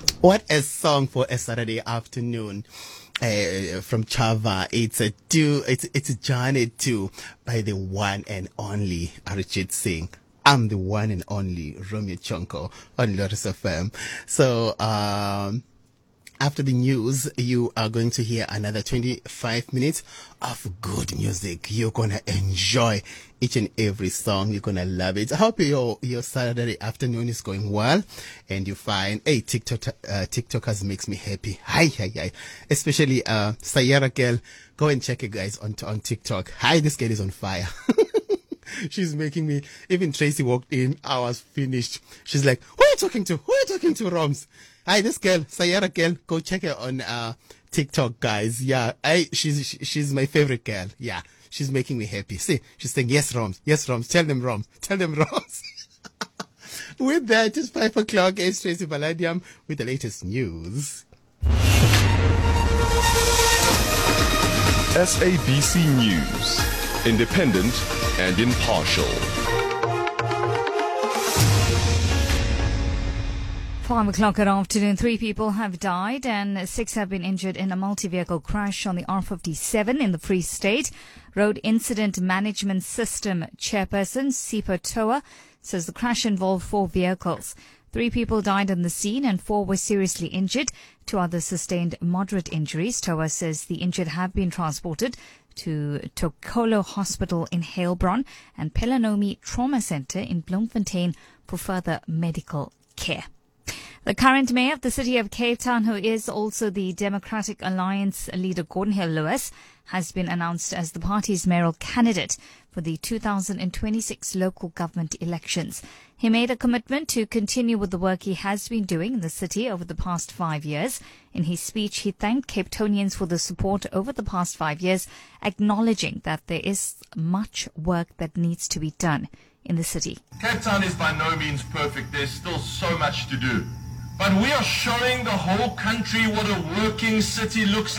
What a song for a Saturday afternoon. From Chava, it's a Journey to by the one and only Arijit Singh. I'm the one and only Romeo Chonko on Lotus FM. So, after the news, you are going to hear another 25 minutes of good music. You're going to enjoy each and every song. You're going to love it. I hope your Saturday afternoon is going well and you find, hey, TikTokers makes me happy. Hi. Especially, Sayara girl. Go and check it, guys, on TikTok. Hi, this girl is on fire. She's making me, even Tracy walked in, I was finished. She's like, who are you talking to? Roms? Hi, this girl, Sayara girl, go check her on, TikTok, guys. Yeah, she's my favorite girl. Yeah, she's making me happy. See, she's saying, yes, Roms, tell them Roms. With that, it's 5 o'clock, it's Tracy Palladium with the latest news. SABC News. Independent and impartial. 5 o'clock at afternoon, 3 people have died and 6 have been injured in a multi-vehicle crash on the R57 in the Free State. Road Incident Management System chairperson Sipho Toa says the crash involved 4 vehicles. 3 people died on the scene and 4 were seriously injured. 2 others sustained moderate injuries. Toa says the injured have been transported to Tokolo Hospital in Heilbron and Pelanomi Trauma Center in Bloemfontein for further medical care. The current mayor of the city of Cape Town, who is also the Democratic Alliance leader Gordon Hill-Lewis, has been announced as the party's mayoral candidate for the 2026 local government elections. He made a commitment to continue with the work he has been doing in the city over the past 5 years. In his speech, he thanked Cape Townians for the support over the past 5 years, acknowledging that there is much work that needs to be done in the city. Cape Town is by no means perfect. There's still so much to do. But we are showing the whole country what a working city looks like.